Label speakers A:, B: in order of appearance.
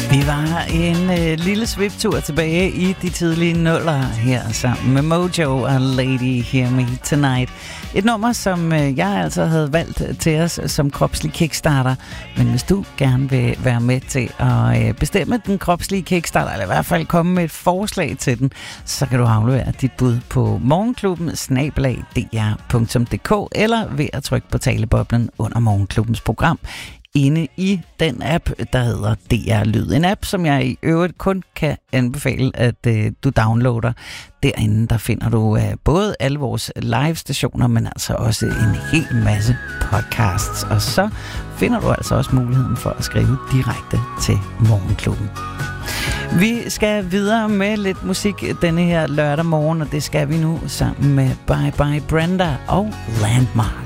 A: Vi var en lille sviptur tilbage i de tidlige nuller her sammen med Mojo og Lady Hear Me Tonight. Et nummer, som jeg altså havde valgt til os som kropslig kickstarter. Men hvis du gerne vil være med til at bestemme den kropslige kickstarter, eller i hvert fald komme med et forslag til den, så kan du aflevere dit bud på morgenklubben@dr.dk eller ved at trykke på taleboblen under Morgenklubbens program inde i den app, der hedder DR Lyd. En app, som jeg i øvrigt kun kan anbefale, at du downloader. Derinde, der finder du både alle vores live-stationer, men altså også en hel masse podcasts. Og så finder du altså også muligheden for at skrive direkte til Morgenklubben. Vi skal videre med lidt musik denne her lørdag morgen, og det skal vi nu sammen med Bye Bye Brenda og Landmark.